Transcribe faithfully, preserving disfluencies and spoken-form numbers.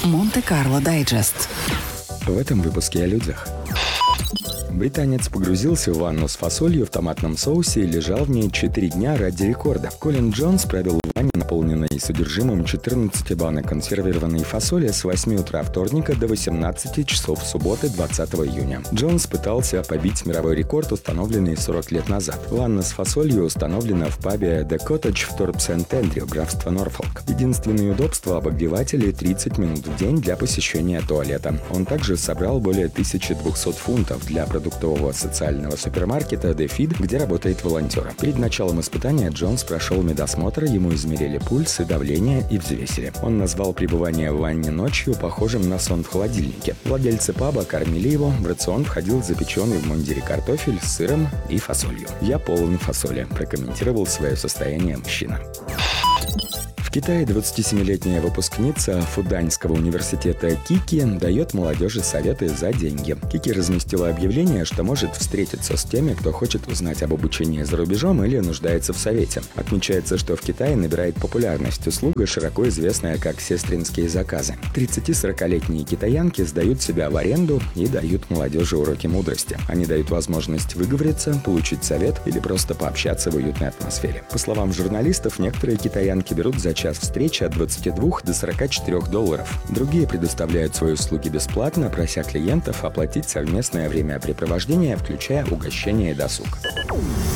Монте-Карло Дайджест. В этом выпуске о людях. Британец погрузился в ванну с фасолью в томатном соусе и лежал в ней четыре дня ради рекорда. Колин Джонс провел в ванне, наполненной содержимым четырнадцати банок консервированной фасоли, с восьми утра вторника до восемнадцати часов субботы двадцатого июня. Джонс пытался побить мировой рекорд, установленный сорок лет назад. Ванна с фасолью установлена в пабе The Cottage в Торп-Сент-Эндрю, графство Норфолк. Единственное удобство — обогреватели тридцать минут в день для посещения туалета. Он также собрал более тысячи двухсот фунтов для продуктового социального супермаркета The Feed, где работает волонтером. Перед началом испытания Джонс прошел медосмотр, ему измерили пульс и давление и взвесили. Он назвал пребывание в ванне ночью похожим на сон в холодильнике. Владельцы паба кормили его, в рацион входил запеченный в мундире картофель с сыром и фасолью. «Я полон фасоли», — прокомментировал свое состояние мужчина. В Китае двадцатисемилетняя выпускница Фуданьского университета Кики дает молодежи советы за деньги. Кики разместила объявление, что может встретиться с теми, кто хочет узнать об обучении за рубежом или нуждается в совете. Отмечается, что в Китае набирает популярность услуга, широко известная как сестринские заказы. тридцати-сорокалетние китаянки сдают себя в аренду и дают молодежи уроки мудрости. Они дают возможность выговориться, получить совет или просто пообщаться в уютной атмосфере. По словам журналистов, некоторые китаянки берут за час встречи от двадцати двух до сорока четырёх долларов. Другие предоставляют свои услуги бесплатно, прося клиентов оплатить совместное времяпрепровождение, включая угощение и досуг.